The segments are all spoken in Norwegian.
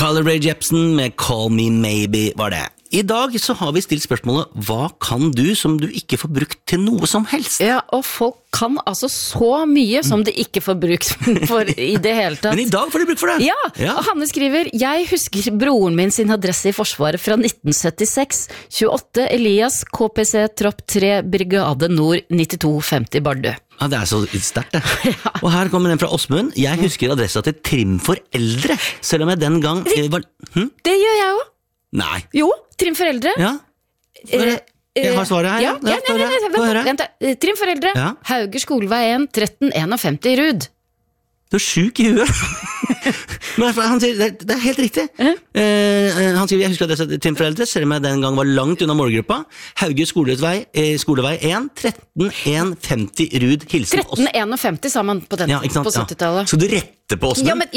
Carly Rae Jepsen med Call Me Maybe var det. I dag så har vi stilt spørsmålet, hva kan du som du ikke får brukt til noe som helst? Ja, og folk kan altså så mye som de ikke får brukt for i det hele tatt. Men i dag får de brukt for det. Ja, og Hanne skriver, jeg husker broren min sin adresse i Forsvaret fra 1976, 28 Elias, KPC, Tropp 3, Brigade Nord, 9250 Bardu. Ja, det så sterkt det. Ja. Og her kommer den fra Åsmund. Jeg husker adressa til Trim for eldre, selv om jeg den gang var... Det gjør jeg jo. Nei. Jo, Trim for eldre. Ja. Jeg har svaret her. Vent, Trim for eldre. Ja. Hauger skolevei 1, 1351 Rud. Du syk i huet. Men han sier, det helt riktig. Han sier, jeg husker at det Trim for eldre, selv om jeg den gang var langt unna målgruppa. Hauger skolevei 1, 1351 Rud, hilsen 1351 sa man på 70-tallet. Så du retter på oss? Ja, men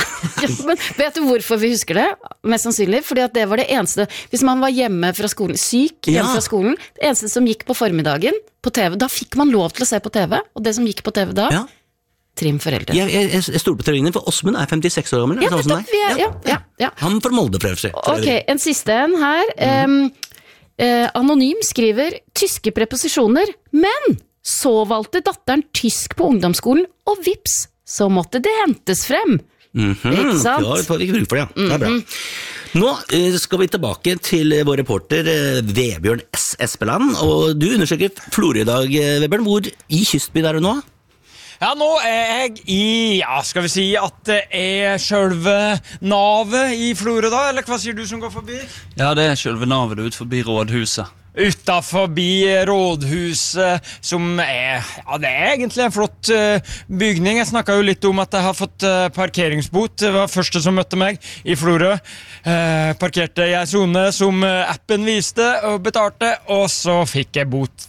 vet du hvorfor vi husker det? Mest sannsynlig, fordi at det var det eneste, hvis man var hjemme fra skolen, syk hjemme fra skolen, det eneste som gikk på formiddagen på TV, da fikk man lov til å se på TV, og det som gikk på TV da, Trim for eldre. Jeg stoler på teorien din, for Åsmund 56 år gammel. Ja. Han får Molde prøver seg. Ok, en siste en her. Anonym skriver tyske preposisjoner, men så valgte datteren tysk på ungdomsskolen, og vips, så måtte det hentes frem. Ikke sant? Ja, får vi ikke bruk for det, ja. Det bra. Nå skal vi tilbake til vår reporter Vebjørn S. Espeland, og du undersøker Florø i dag, Vebjørn. Hvor i Kystby er du nå? Ja, nå jeg i, skal vi si at det selve navet i Florø da, eller hva sier du som går forbi? Ja, det selve navet ut forbi rådhuset. Utenforbi rådhuset, som det egentlig en flott bygning. Jeg snakket jo litt om at jeg har fått parkeringsbot. Det var første som møtte meg i Florø. Parkerte jeg zone som appen viste og betalte, og så fikk jeg bot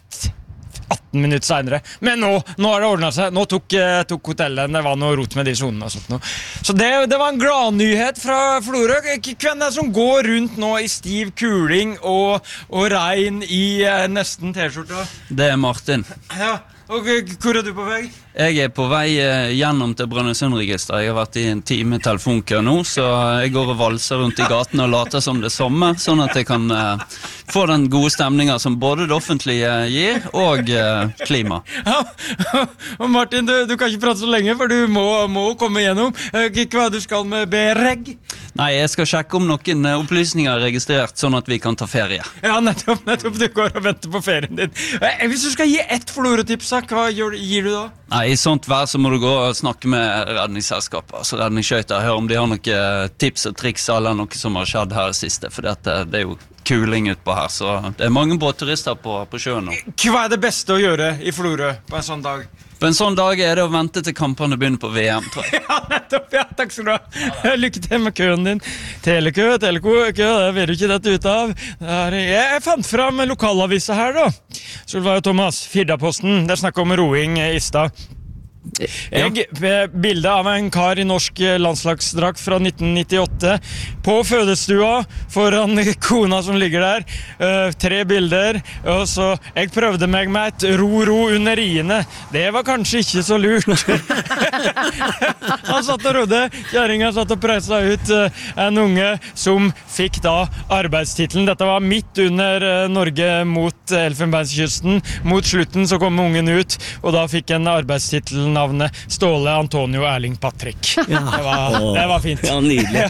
18 minutter senere. Men nå har det ordnet seg. Nå tok hotellet, det var noe rot med de zonene og sånt nå. Så det var en glad nyhet fra Florø. Hvem er det som går rundt nå i stiv kuling og regn i nesten t-skjorta? Det er Martin. Ja, og hvor er du på vei? Jeg er på vei gjennom til Brønnøysundregisteret. Jeg har vært i en time telefonkø nå, så jeg går og valser rundt i gaten og later som det er sommer, sånn at jeg kan få den gode stemningen som både det offentlige gir og klima. Ja, og Martin, du kan ikke prate så lenge, for du må komme gjennom. Hva du skal med BREG? Nei, jeg skal sjekke om noen opplysninger er registrert, sånn at vi kan ta ferie. Ja, nettopp, du går og venter på ferien din. Hvis du skal gi ett Florø-tips, hva gir du da? Nei, i sånt vær så må du gå og snakke med redningsselskapet, altså redningsskøyter, høre om de har noen tips og triks eller noe som har skjedd her det siste, for det er jo kuling utpå her, så det er mange båtturister på sjøen nå. Hva er det beste å gjøre i Florø på en sånn dag? På en sånn dag er det å vente til kampene begynner på VM, tror jeg. Ja, nettopp, takk skal du ha. Lykke til med køen din. Telekø, det vil du ikke dette ut av. Jeg fant frem lokalavisa her da. Solveig og Thomas, Firdaposten, der snakker om roing i stad. Bildet av en kar i norsk landslagsdrakt fra 1998 på fødestua foran kona som ligger der. 3 bilder, og så jeg prøvde meg med et ro under riene. Det var kanskje ikke så lurt. Han satt og rodde, kjæringen satt og prøysa ut en unge som fikk da arbeidstitelen. Dette var midt under Norge mot Elfenbenskysten. Mot slutten så kom ungen ut, og da fikk en arbeidstitel navnet Ståle Antonio Erling Patrick. Ja. Det var fint. Ja, nydelig.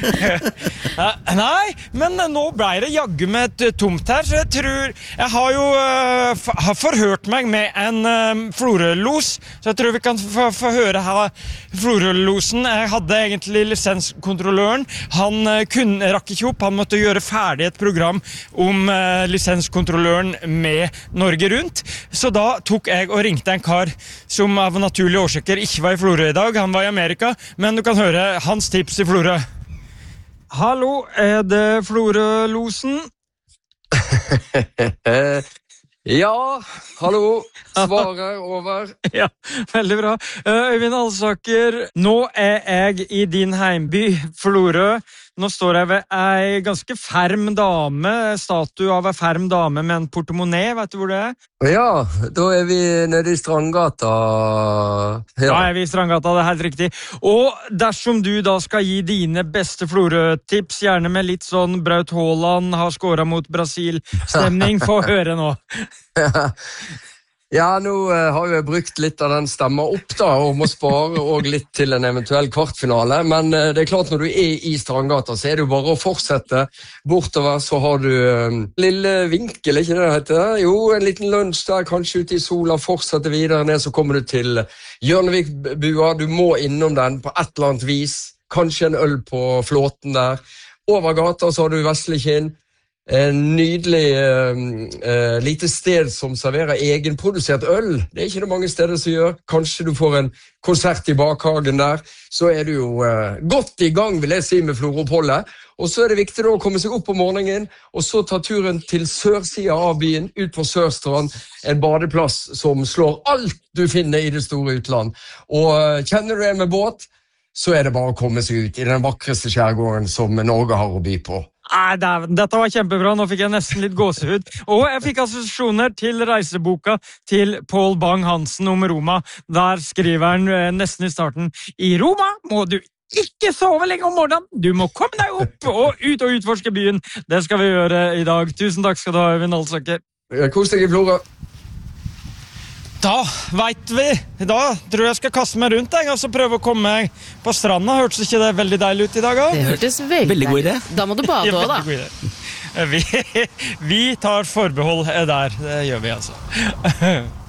Nei, men nå ble det jaggu med et tomt her, så jeg tror jeg har jo forhørt meg med en Florø-los, så jeg tror vi kan få høre her Florø-losen. Jeg hadde egentlig lisenskontrolløren. Han rakk ikke opp, han måtte gjøre ferdig et program om lisenskontrolløren med Norge Rundt, så da tok jeg og ringte en kar som av naturlige årsaker ikke var i Florø i dag. Han var i Amerika, men du kan høre hans tips i Florø. Hallo, er det Florø-losen? Ja, hallo, svarer over. Ja, veldig bra. Øyvind Alsaker, nå er jeg i din heimby, Florø, Nå står jeg ved ei ganske ferm dame, statue av ei ferm dame med en portemonnaie, vet du hvor det er? Ja, da er vi nede i Strandgata. Ja, er vi i Strandgata, det er helt riktig. Og dersom du da skal gi dine beste Florø-tips, gjerne med litt sånn Braut Haaland har skåret mot Brasil-stemning, få høre nå. Ja, nå har jeg brukt litt av den stemmen opp da, og må spare også litt til en eventuell kvartfinale, men det er klart når du er i Strandgata, så er det jo bare å fortsette. Bortover så har du lille vinkel, ikke det heter? Jo, en liten lunsj der, kanskje ute i sola, fortsette videre ned, så kommer du til Hjørnevikbua, du må innom den på et eller annet vis, kanskje en øl på flåten der. Over gata så har du Vestlekinn, en nydelig lite sted som serverer egenprodusert øl. Det er ikke det mange steder som gjør. Kanskje du får en konsert i bakhagen der. Så er du jo godt i gang, vil jeg si, med Florø-oppholdet. Og så er det viktig da å komme seg opp om morgenen, og så ta turen til sørsida av byen, ut på Sørstrand, en badeplass som slår alt du finner i det store utland. Og kjenner du en med båt, så er det bare å komme seg ut i den vakreste skjærgården som Norge har å by på. Nei, dette var kjempebra, nå fikk jeg nesten litt gåsehud. Og jeg fikk assosiasjoner til reiseboka til Pål Bang-Hansen om Roma. Der skriver han nesten i starten: I Roma må du ikke sove lenge om morgenen. Du må komme deg opp og utforske byen. Det skal vi gjøre i dag. Tusen takk skal du ha, Øyvind Alsaker. Kos deg i Florø. Da vet vi. Da tror jeg skal kaste meg rundt og så prøve å komme meg på stranda. Hørtes ikke det veldig deilig ut i dag? Det hørtes veldig god idé. Da må du bade også, da. Vi tar forbehold der. Det gjør vi altså.